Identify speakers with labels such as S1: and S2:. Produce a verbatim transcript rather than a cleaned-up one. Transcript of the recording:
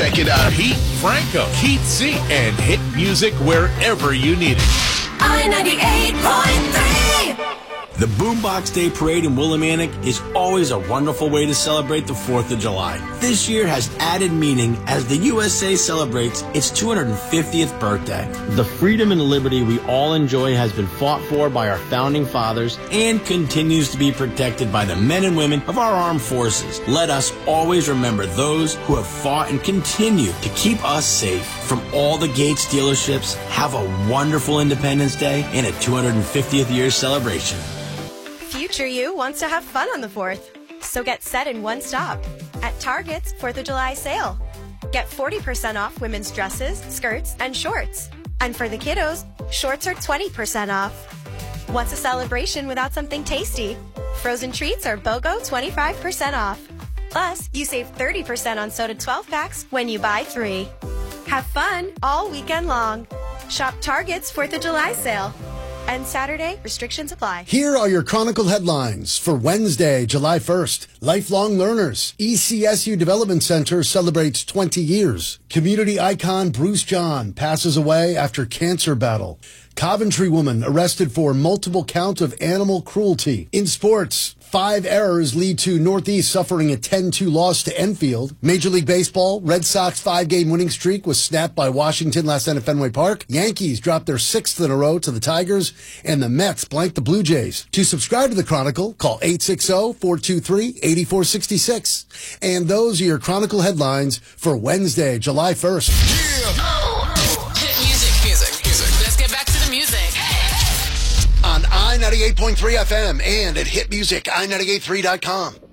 S1: Check it out. Pete Franco, Keith C, and hit music wherever you need it.
S2: I ninety-eight point three.
S3: The Boombox Day Parade in Willimantic is always a wonderful way to celebrate the fourth of July. This year has added meaning as the U S A celebrates its two hundred fiftieth birthday. The freedom and liberty we all enjoy has been fought for by our founding fathers and continues to be protected by the men and women of our armed forces. Let us always remember those who have fought and continue to keep us safe. From all the Gates dealerships, have a wonderful Independence Day and a two hundred fiftieth year celebration.
S4: Future you wants to have fun on the fourth, so get set in one stop at Target's fourth of July sale. Get forty percent off women's dresses, skirts, and shorts. And for the kiddos, shorts are twenty percent off. What's a celebration without something tasty? Frozen treats are BOGO twenty-five percent off. Plus, you save thirty percent on soda twelve packs when you buy three. Have fun all weekend long. Shop Target's fourth of July sale. And Saturday, restrictions apply.
S5: Here are your Chronicle headlines for Wednesday, July first. Lifelong learners. E C S U Development Center celebrates twenty years. Community icon Bruce John passes away after cancer battle. Coventry woman arrested for multiple count of animal cruelty. In sports, five errors lead to Northeast suffering a ten two loss to Enfield. Major League Baseball, Red Sox five-game winning streak was snapped by Washington last night at Fenway Park. Yankees dropped their sixth in a row to the Tigers, and the Mets blanked the Blue Jays. To subscribe to the Chronicle, call eight six zero, four two three, eight four six six. And those are your Chronicle headlines for Wednesday, July first.
S6: Hit music, music, music. Let's get back to the music.
S5: On I ninety-eight point three F M and at hit music I ninety-eight point three dot com.